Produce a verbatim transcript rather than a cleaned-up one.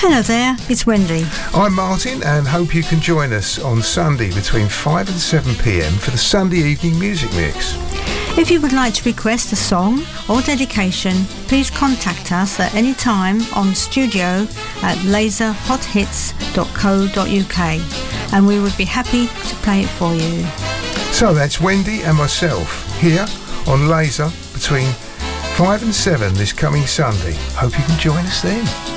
Hello there, it's Wendy. I'm Martin and hope you can join us on Sunday between five and seven p m for the Sunday evening music mix. If you would like to request a song or dedication, please contact us at any time on studio at laser hot hits dot co dot u k and we would be happy to play it for you. So that's Wendy and myself here on Laser between five and seven this coming Sunday. Hope you can join us then.